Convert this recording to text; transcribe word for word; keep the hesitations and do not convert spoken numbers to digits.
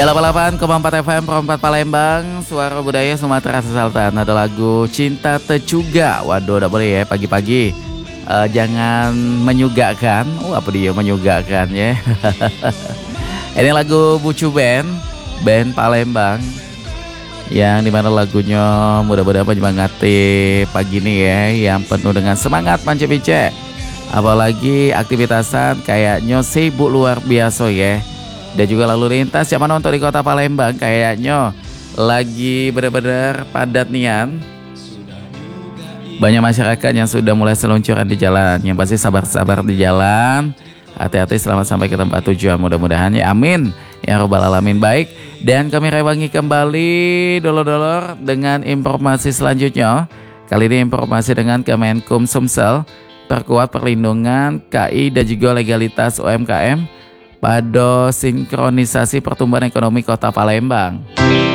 delapan puluh delapan koma empat F M Perempat Palembang, suara budaya Sumatera Selatan. Ada lagu Cinta Tecuga. Waduh, udah boleh ya pagi-pagi. Uh, jangan menyugakan. Oh, apa dia menyugakan ya? Ini lagu Bucu Band, band Palembang. Yang dimana lagunya mudah-mudahan menyemangati pagi ini ya, yang penuh dengan semangat panca-pince. Apalagi aktivitasan kayaknya sibuk luar biasa ya. Dan juga lalu lintas yang mana untuk di kota Palembang kayaknya lagi benar-benar padat nian. Banyak masyarakat yang sudah mulai seluncuran di jalan. Yang pasti sabar-sabar di jalan. Hati-hati selamat sampai ke tempat tujuan. Mudah-mudahan ya, amin ya robbal alamin. Baik, dan kami rewangi kembali dolor-dolor dengan informasi selanjutnya. Kali ini informasi dengan Kemenkum Sumsel, perkuat perlindungan K I dan juga legalitas U M K M pada sinkronisasi pertumbuhan ekonomi kota Palembang.